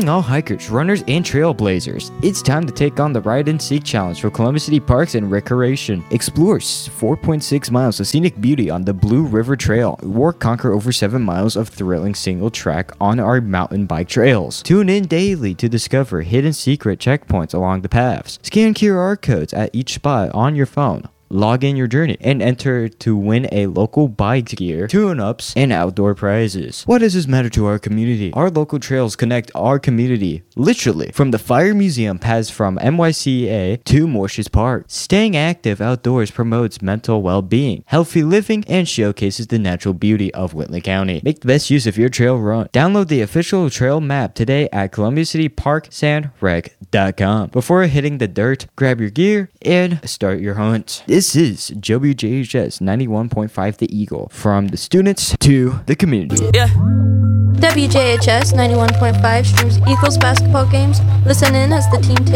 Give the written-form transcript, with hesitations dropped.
Calling all hikers, runners, and trailblazers. It's time to take on the Ride and Seek Challenge for Columbus City Parks and Recreation. Explore 4.6 miles of scenic beauty on the Blue River Trail, or conquer over 7 miles of thrilling single track on our mountain bike trails. Tune in daily to discover hidden secret checkpoints along the paths. Scan QR codes at each spot on your phone. Log in your journey and enter to win a local bike gear, tune-ups, and outdoor prizes. Why does this matter to our community? Our local trails connect our community, literally, from the Fire Museum paths from NYCA to Morshes Park. Staying active outdoors promotes mental well-being, healthy living, and showcases the natural beauty of Whitley County. Make the best use of your trail run. Download the official trail map today at ColumbiaCityParksandRec.com. Before hitting the dirt, grab your gear and start your hunt. This is WJHS 91.5 The Eagle, from the students to the community. Yeah. WJHS 91.5 streams Eagles basketball games. Listen in as the team takes